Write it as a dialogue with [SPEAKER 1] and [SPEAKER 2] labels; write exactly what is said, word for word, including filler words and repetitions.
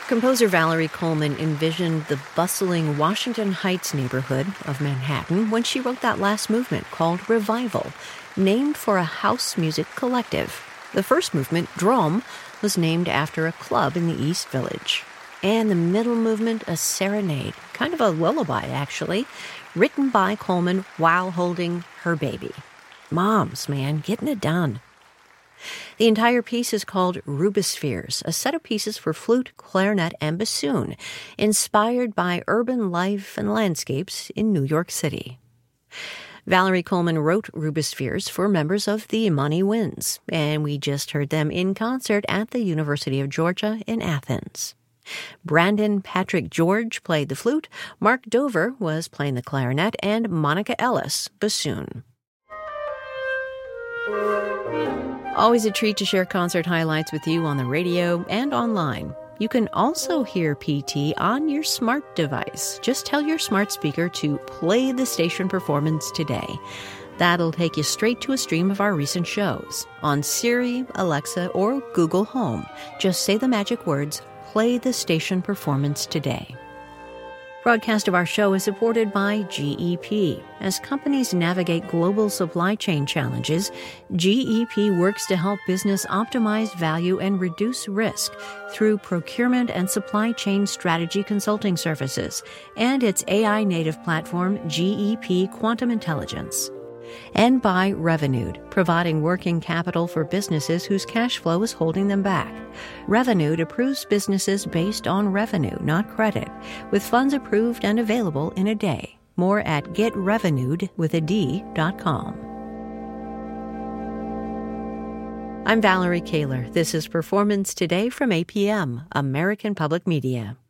[SPEAKER 1] Composer Valerie Coleman envisioned the bustling Washington Heights neighborhood of Manhattan when she wrote that last movement called Revival, named for a house music collective. The first movement, Drum, was named after a club in the East Village. And the middle movement, a serenade, kind of a lullaby, actually, written by Coleman while holding her baby. Moms, man, getting it done. The entire piece is called Rubispheres, a set of pieces for flute, clarinet, and bassoon, inspired by urban life and landscapes in New York City. Valerie Coleman wrote Rubispheres for members of the Imani Winds, and we just heard them in concert at the University of Georgia in Athens. Brandon Patrick George played the flute, Mark Dover was playing the clarinet, and Monica Ellis, bassoon. Always a treat to share concert highlights with you on the radio and online. You can also hear P T on your smart device. Just tell your smart speaker to play the station performance today. That'll take you straight to a stream of our recent shows on Siri, Alexa, or Google Home. Just say the magic words, play the station performance today. Broadcast of our show is supported by G E P. As companies navigate global supply chain challenges, G E P works to help business optimize value and reduce risk through procurement and supply chain strategy consulting services and its A I-native platform, G E P Quantum Intelligence. And by Revenued, providing working capital for businesses whose cash flow is holding them back. Revenued approves businesses based on revenue, not credit, with funds approved and available in a day. More at get revenued with a D dot com. I'm Valerie Kaler. This is Performance Today from A P M, American Public Media.